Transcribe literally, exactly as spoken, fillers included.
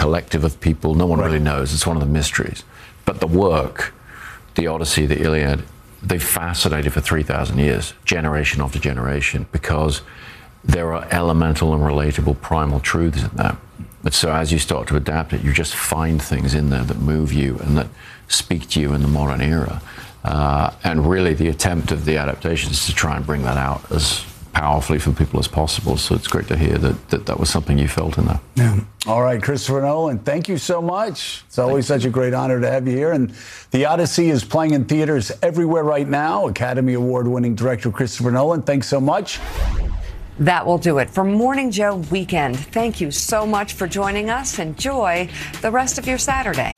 collective of people. No one Right. really knows. It's one of the mysteries. But the work, the Odyssey, the Iliad, they fascinated for three thousand years, generation after generation, because there are elemental and relatable primal truths in there. But so as you start to adapt it, you just find things in there that move you and that speak to you in the modern era. Uh, and really the attempt of the adaptation is to try and bring that out as powerfully for people as possible. So it's great to hear that that, that was something you felt in there. Yeah. All right, Christopher Nolan, thank you so much. It's always such a great honor to have you here. And The Odyssey is playing in theaters everywhere right now. Academy Award-winning director Christopher Nolan, thanks so much. That will do it for Morning Joe Weekend. Thank you so much for joining us. Enjoy the rest of your Saturday.